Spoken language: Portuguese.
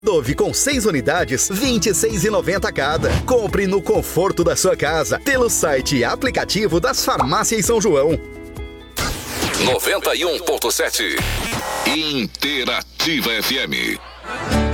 Dove com 6 unidades, R$ 26,90 cada. Compre no conforto da sua casa, pelo site e aplicativo das Farmácias São João. 91.7 Interativa FM.